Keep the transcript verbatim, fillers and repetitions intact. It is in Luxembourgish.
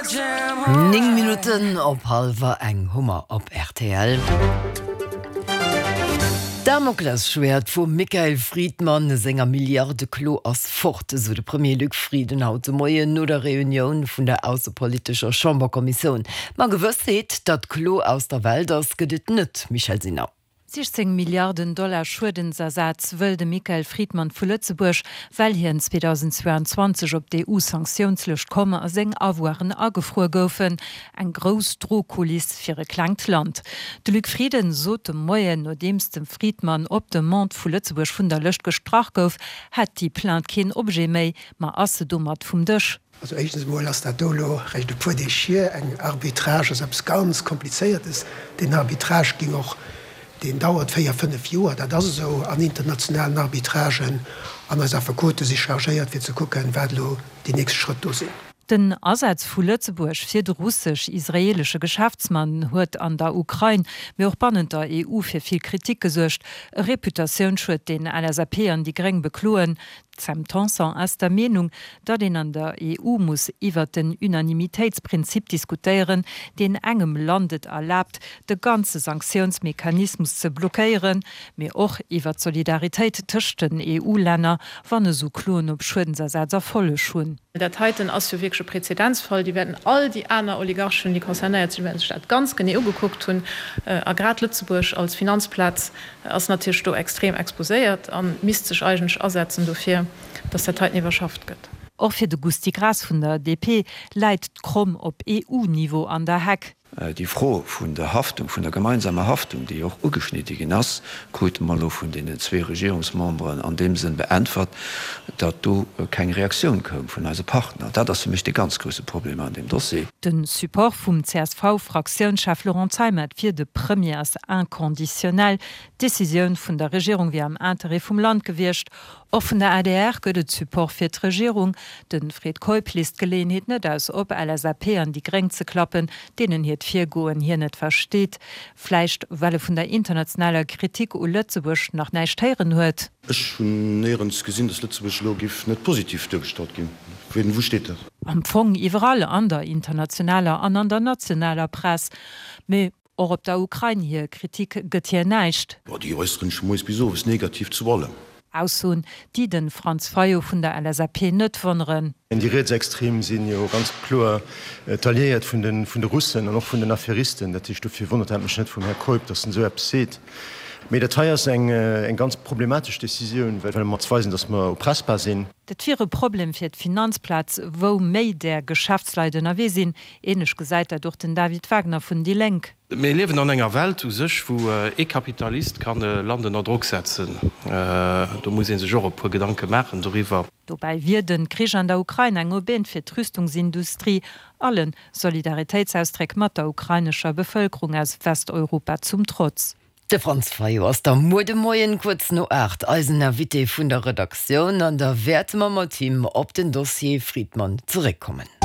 Ning Minuten op halver eng Hummer op R T L. Damoklesschwert vu Michael Friedmann senger Milliarde Klo ass fort, so de Premier Luc Frieden haut Moien no der Reunion vun der Außenpolitischer Chamberkommission. Man gewësst heet, dat Klo aus der Welt ass gedet net, Michael Sinau. sechzehn Milliarden Dollar Schuldensersatz wëlde Michael Friedmann vu Lützeburg, weil hi in zweitausendzweiundzwanzig op D E U-Sanktionslech komme a seng Awuaren agefro goufen, eng gros Drohkulis fir e klangt Land. De Luc Frieden so dem Moien no dems dem Friedmann op dem Mont vu Lützeburg vun der Lëcht gestrach gouf, hat die Plant kin Obje méi ma asse dummert vum Dëch. Also echtens wohl as der Dolo recht pu Chier eng Arbitrage abs ganz kompliziert ist. Den Arbitrage ging auch den dauert vier fünf Jahre, da das so an internationalen Arbitragen an der Verkote sich chargiert wie zu gucken, wer die nächsten Schritte sind. Den Ersatz vu Lützeburg fir de russisch-israelische Geschäftsmann huet an der Ukraine wie auch bannen der E U fir viel Kritik gesuercht, Reputationsschritt den L S A P an die Greng bekloen, Sam Tanson as der Meinung, dat den an der E U muss iwwer den Unanimitätsprinzip diskutieren, den engem Landet erlaubt, de ganze Sanktionsmechanismus zu blockieren, mir och iwwer Solidarität tchten E U-Länder, wann so kloen op Schuldensersatzer volle schon. Dat heiten as wirklichsche Präzedenzfall, die werden all die anderen Oligarchen, die konzerniert Stadt ganz genau geguckt hun äh, Agrar Lützeburg als Finanzplatz äh, als natürlich do extrem exposiert an mystisch eigentlich ersetzen dafür, dass der Teil überschafft wird. Auch für de Gusti Gras von der D P leidet krumm op E U-Niveau an der Heck. Die Frau von der Haftung, von der gemeinsamen Haftung, die auch ungeschnittigen ist, kommt mal von den zwei Regierungsmembern an dem Sinn beantwortet, dass du keine Reaktion kommt von unseren Partnern. Das ist für mich das ganz große Problem an dem Dossier. Den Support vom C S V-Fraktionschef Laurent Zeimet für die Premiers inconditionnel Decision von der Regierung wie am Interesse vom Land gewirrscht. Auch von der A D R gëtt et Support fir d' Regierung, den Fred Kolb liest Gelegenheet net ass op L S A P an die Grenze klappen, denen hiet vier Goen hier net versteht. Fleicht, weil er vun der internationaler Kritik u Lützeburg nach neichtieren huet. Ech hun näherens gesinn, dass Lützeburg Logif net positiv durchgestat gin. Wo steht das? Am Fong iwwer an der internationaler an an der nationaler Press. Me or op der Ukraine hier Kritik gëtt hier neicht. Ja, die äußeren Schmoes wieso is negativ zu wollen. Ausun, die den Franz Feio vun der L S A P net wonneren. En die Rechtsextremen sind ja ganz klar äh, taliert von den, von den Russen und auch von den Affäristen, dat ich dafür wundert mich nicht vom Herrn Kolb, dass so seht. Me der Teil ist eng äh, eng ganz problematisch Decision, weil man weisen, dass wir oppressbar sind. Dat vire Problem fir d Finanzplatz, wo méi der Geschäftsleiden awe sinn, enech gesäit er durch den David Wagner vun die Lenk. Me lewen an enger Welt ou sech, wo äh, E-Kapitalist kann äh, Lande nach Druck setzen. Äh, da muss se Jo op pu Gedanke machen darüber. Dobei wie den Krich an der Ukraine eng Oben fir d Rüstungsindustrie allen Solidaritätsausstreck mat der ukrainischer Bevölkerung aus Westeuropa zum Trotz. De Franz Feio aus der Modemoien kurz no acht Eisener Witte vun der Redaktion an der Wertmammer Team op den Dossier Friedmann zurückkommen.